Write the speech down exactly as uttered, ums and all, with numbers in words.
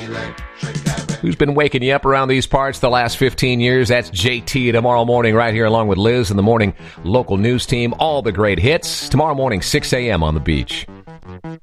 Who's been waking you up around these parts the last fifteen years? That's J T tomorrow morning right here along with Liz in the morning local news team. All the great hits tomorrow morning, six a.m. on the beach.